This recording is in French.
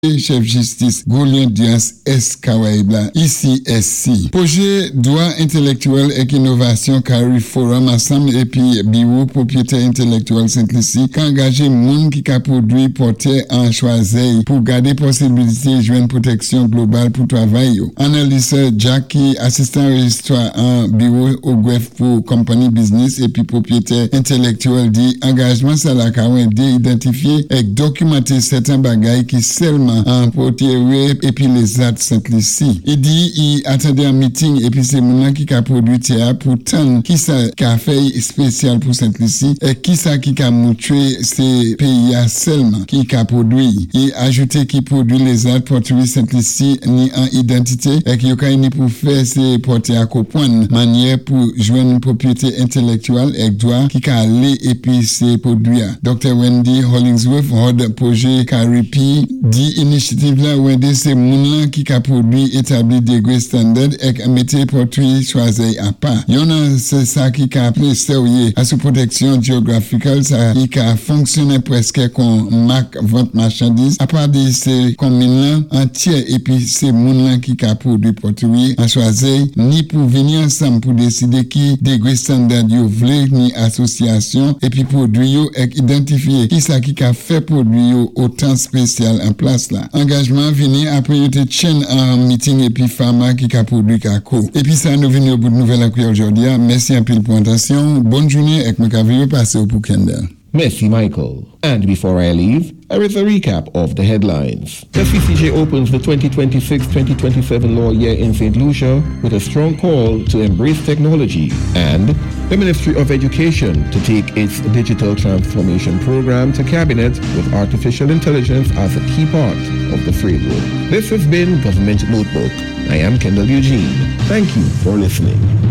chef justice Golian Dias S. Kawaibla, ICSC. Projet droit intellectuel et innovation Carry Forum ensemble et puis bureau propriétaire intellectuel Saint-Lucie qui engagé monde qui a produit porter en choisi pour garder possibilité de joindre protection globale pour travail. Analyseur Jackie, assistant registraire en bureau au greffe pour compagnie business et puis propriétaire intellectuel dit engagement ça la aider identifier et documenter certains bagailles qui seulement en protéger et puis les actes Saint-Lucie. Il dit il attendait un meeting et puis c'est mon qui a produit théâtre pour tant qui ça café spécial pour Saint-Lucie et qui ça qui a montré ces pays seulement qui a produit et ajouté qui produit les actes portugais Saint-Lucie ni en identité et qui a ni pour faire ces porter à coupon manière pour joindre une propriété intellectuelle et droit qui a aller et puis ces produits. Dr. Wendy Hollingsworth hors projet Caripi dit initiative là Wendy c'est moun qui a produit établi des grands standards et mettre produit choisi à part. Y'en c'est ça qui a appelé sérieux à sous protection géographique ça qui a fonctionné presque comme marque vente marchandise à part de ces communes entières et puis c'est moun qui a produit produit à choisir ni pour venir ensemble pour décider qui des grands standards yo vle ni association et puis produit yo et identifier qui ça qui a fait produit yo autant spécial en place là. Engagement venu après yote chaîne en meeting et puis pharma qui a produit kako. Et puis ça nous venu au bout de nouvelle aujourd'hui. Merci un peu pour l'attention. Bonne journée et que nous passer au pour Kendall. Merci, Michael. And before I leave, here is a recap of the headlines. The CCJ opens the 2026-2027 law year in St. Lucia with a strong call to embrace technology, and the Ministry of Education to take its digital transformation program to cabinet with artificial intelligence as a key part of the framework. This has been Government Notebook. I am Kendall Eugene. Thank you for listening.